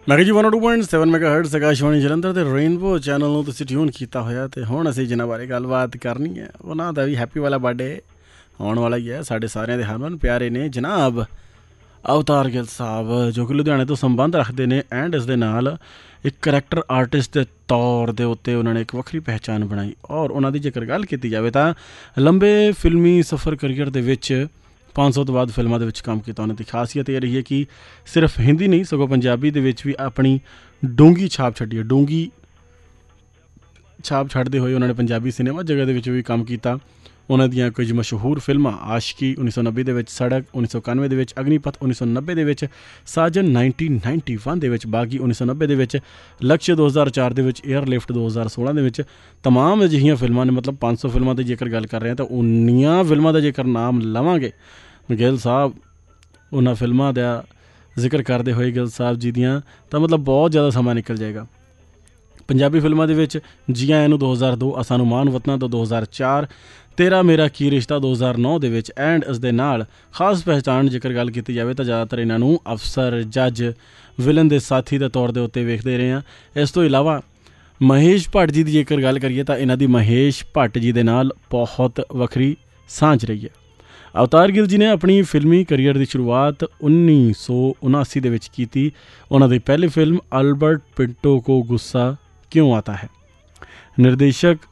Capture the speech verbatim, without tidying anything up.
ਮੈਂ ਕਿਹਾ ਜੀ one O to point seven ਮੈਗਾਹਰਟਜ਼ Akashvani Jalandhar ਦੇ ਰੇਨਬੋ ਚੈਨਲ ਨੂੰ ਤੁਸੀਂ ਟਿਊਨ ਕੀਤਾ ਹੋਇਆ ਅਤੇ ਹੁਣ ਅਸੀਂ ਜਿਨ੍ਹਾਂ ਬਾਰੇ ਗੱਲਬਾਤ ਕਰਨੀ ਹੈ ਉਹਨਾਂ ਦਾ ਵੀ ਹੈਪੀ ਵਾਲਾ ਬਰਥਡੇ ਆਉਣ ਵਾਲਾ ਹੀ ਹੈ। ਸਾਡੇ ਸਾਰਿਆਂ ਦੇ ਹਰਮਨ ਪਿਆਰੇ ਨੇ ਜਨਾਬ ਅਵਤਾਰ ਗਿੱਲ ਸਾਹਿਬ, ਜੋ ਕਿ ਲੁਧਿਆਣੇ ਤੋਂ ਸੰਬੰਧ ਰੱਖਦੇ ਨੇ ਐਂਡ ਇਸ ਦੇ ਨਾਲ ਇੱਕ ਕਰੈਕਟਰ ਆਰਟਿਸਟ ਦੇ ਤੌਰ ਦੇ ਉੱਤੇ ਉਹਨਾਂ ਨੇ ਇੱਕ ਵੱਖਰੀ ਪਹਿਚਾਣ ਬਣਾਈ। ਔਰ ਉਹਨਾਂ ਦੀ ਜੇਕਰ ਗੱਲ ਕੀਤੀ ਜਾਵੇ ਤਾਂ ਲੰਬੇ ਫਿਲਮੀ ਸਫ਼ਰ ਕਰੀਅਰ ਦੇ ਵਿੱਚ ਪੰਜ ਸੌ ਤੋਂ ਬਾਅਦ ਫਿਲਮਾਂ ਦੇ ਵਿੱਚ ਕੰਮ ਕੀਤਾ। ਉਹਨਾਂ ਦੀ ਖਾਸੀਅਤ ਇਹ ਰਹੀ ਹੈ ਕਿ ਸਿਰਫ ਹਿੰਦੀ ਨਹੀਂ ਸਗੋਂ ਪੰਜਾਬੀ ਦੇ ਵਿੱਚ ਵੀ ਆਪਣੀ ਡੂੰਘੀ ਛਾਪ ਛੱਡੀ ਹੈ। ਡੂੰਘੀ ਛਾਪ ਛੱਡਦੇ ਹੋਏ ਉਹਨਾਂ ਨੇ ਪੰਜਾਬੀ ਸਿਨੇਮਾ ਜਗ੍ਹਾ ਦੇ ਵਿੱਚ ਵੀ ਕੰਮ ਕੀਤਾ। ਉਹਨਾਂ ਦੀਆਂ ਕੁਝ ਮਸ਼ਹੂਰ ਫਿਲਮਾਂ ਆਸ਼ਕੀ ਉੱਨੀ ਸੌ ਨੱਬੇ ਦੇ ਵਿੱਚ, ਸੜਕ ਉੱਨੀ ਸੌ ਇਕਾਨਵੇਂ ਦੇ ਵਿੱਚ, ਅਗਨੀਪਥ ਉੱਨੀ ਸੌ ਨੱਬੇ ਦੇ ਵਿੱਚ, ਸਾਜਨ ਨਾਈਨਟੀਨ ਨਾਈਨਟੀ ਵਨ ਦੇ ਵਿੱਚ, ਬਾਗੀ ਉੱਨੀ ਸੌ ਨੱਬੇ ਦੇ ਵਿੱਚ, ਲਕਸ਼ ਦੋ ਹਜ਼ਾਰ ਚਾਰ ਦੇ ਵਿੱਚ, ਏਅਰਲਿਫਟ ਦੋ ਹਜ਼ਾਰ ਸੋਲ੍ਹਾਂ ਦੇ ਵਿੱਚ ਤਮਾਮ ਅਜਿਹੀਆਂ ਫਿਲਮਾਂ ਨੇ। ਮਤਲਬ ਪੰਜ ਸੌ ਫਿਲਮਾਂ ਦੀ ਜੇਕਰ ਗੱਲ ਕਰ ਰਹੇ ਹਾਂ ਤਾਂ ਉਨੀਆਂ ਫਿਲਮਾਂ ਦਾ ਜੇਕਰ ਨਾਮ ਲਵਾਂਗੇ ਗਿੱਲ ਸਾਹਿਬ, ਉਹਨਾਂ ਫਿਲਮਾਂ ਦਾ ਜ਼ਿਕਰ ਕਰਦੇ ਹੋਏ ਗਿੱਲ ਸਾਹਿਬ ਜੀ ਦੀਆਂ, ਤਾਂ ਮਤਲਬ ਬਹੁਤ ਜ਼ਿਆਦਾ ਸਮਾਂ ਨਿਕਲ ਜਾਏਗਾ। ਪੰਜਾਬੀ ਫਿਲਮਾਂ ਦੇ ਵਿੱਚ ਜੀ ਆਇਆਂ ਨੂੰ ਦੋ ਹਜ਼ਾਰ ਦੋ, ਸਾਨੂੰ ਮਾਣ ਵਤਨਾਂ ਤੋਂ ਦੋ ਹਜ਼ਾਰ ਚਾਰ, ਤੇਰਾ ਮੇਰਾ ਕੀ ਰਿਸ਼ਤਾ ਦੋ ਹਜ਼ਾਰ ਨੌ ਦੇ ਵਿੱਚ ਐਂਡ ਇਸ ਦੇ ਨਾਲ ਖਾਸ ਪਹਿਚਾਣ ਜੇਕਰ ਗੱਲ ਕੀਤੀ ਜਾਵੇ ਤਾਂ ਜ਼ਿਆਦਾਤਰ ਇਹਨਾਂ ਨੂੰ ਅਫਸਰ, ਜੱਜ, ਵਿਲਨ ਦੇ ਸਾਥੀ ਦੇ ਤੌਰ ਦੇ ਉੱਤੇ ਵੇਖਦੇ ਰਹੇ ਹਾਂ। ਇਸ ਤੋਂ ਇਲਾਵਾ ਮਹੇਸ਼ ਭੱਟ ਜੀ ਦੀ ਜੇਕਰ ਗੱਲ ਕਰੀਏ ਤਾਂ ਇਹਨਾਂ ਦੀ ਮਹੇਸ਼ ਭੱਟ ਜੀ ਦੇ ਨਾਲ ਬਹੁਤ ਵੱਖਰੀ ਸਾਂਝ ਰਹੀ ਹੈ। ਅਵਤਾਰ ਗਿੱਲ ਜੀ ਨੇ ਆਪਣੀ ਫਿਲਮੀ ਕਰੀਅਰ ਦੀ ਸ਼ੁਰੂਆਤ ਉੱਨੀ ਸੌ ਉਨਾਸੀ ਦੇ ਵਿੱਚ ਕੀਤੀ। ਉਹਨਾਂ ਦੀ ਪਹਿਲੀ ਫਿਲਮ ਅਲਬਰਟ ਪਿੰਟੋ ਕੋ ਗੁੱਸਾ ਕਿਉਂ ਆਤਾ ਹੈ। ਨਿਰਦੇਸ਼ਕ